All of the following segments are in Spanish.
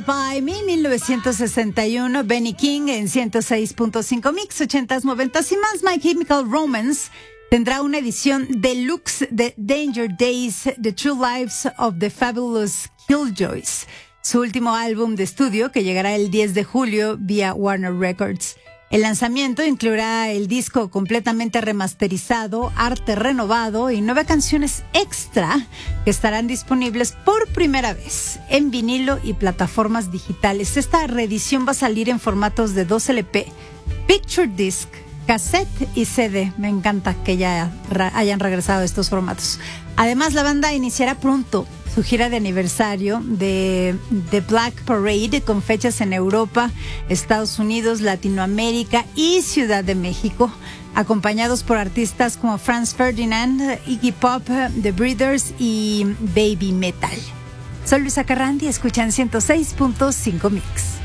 By Me, 1961, Benny King en 106.5 Mix, 80s, 90s y más. My Chemical Romance tendrá una edición deluxe de Danger Days, The True Lives of the Fabulous Killjoys, su último álbum de estudio que llegará el 10 de julio vía Warner Records. El lanzamiento incluirá el disco completamente remasterizado, arte renovado y 9 canciones extra que estarán disponibles por primera vez en vinilo y plataformas digitales. Esta reedición va a salir en formatos de 2 LP, Picture Disc, cassette y CD. Me encanta que ya hayan regresado estos formatos. Además, la banda iniciará pronto su gira de aniversario de The Black Parade con fechas en Europa, Estados Unidos, Latinoamérica y Ciudad de México, acompañados por artistas como Franz Ferdinand, Iggy Pop, The Breeders y Baby Metal. Soy Luisa Carrandi, escuchan 106.5 Mix.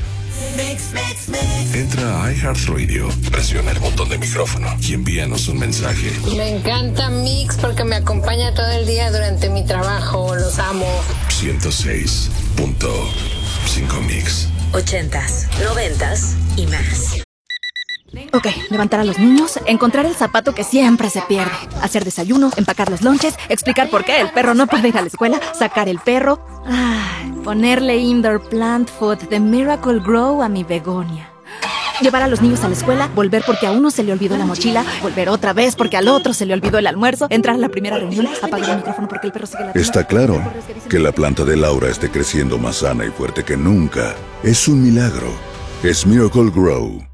Entra a iHeartRadio, presiona el botón de micrófono y envíanos un mensaje. Me encanta Mix porque me acompaña todo el día durante mi trabajo. Los amo. 106.5 Mix. 80s, 90s y más. Ok, levantar a los niños, encontrar el zapato que siempre se pierde, hacer desayuno, empacar los lonches, explicar por qué el perro no puede ir a la escuela, sacar el perro, ponerle indoor plant food de Miracle Grow a mi begonia. Llevar a los niños a la escuela, volver porque a uno se le olvidó la mochila, volver otra vez porque al otro se le olvidó el almuerzo, entrar a la primera reunión, apagar el micrófono porque el perro sigue ladrando. Está claro que la planta de Laura esté creciendo más sana y fuerte que nunca. Es un milagro. Es Miracle Grow.